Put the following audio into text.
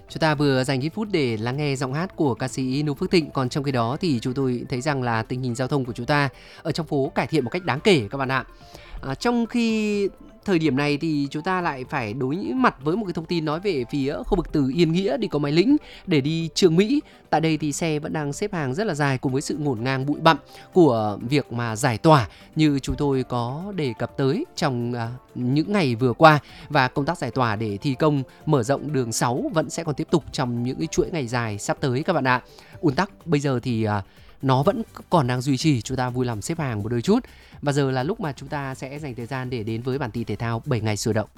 Chúng ta vừa dành ít phút để lắng nghe giọng hát của ca sĩ Noo Phước Thịnh. Còn trong khi đó thì chúng tôi thấy rằng là tình hình giao thông của chúng ta ở trong phố cải thiện một cách đáng kể các bạn ạ. Trong khi thời điểm này thì chúng ta lại phải đối mặt với một cái thông tin nói về phía khu vực từ Yên Nghĩa đi Cầu Mai Lĩnh để đi Trường Mỹ. Tại đây thì xe vẫn đang xếp hàng rất là dài cùng với sự ngổn ngang bụi bặm của việc mà giải tỏa như chúng tôi có đề cập tới trong những ngày vừa qua, và công tác giải tỏa để thi công mở rộng đường 6 vẫn sẽ còn tiếp tục trong những cái chuỗi ngày dài sắp tới các bạn ạ. Ùn tắc bây giờ thì nó vẫn còn đang duy trì, chúng ta vui lòng xếp hàng một đôi chút. Và giờ là lúc mà chúng ta sẽ dành thời gian để đến với bản tin thể thao 7 ngày sôi động.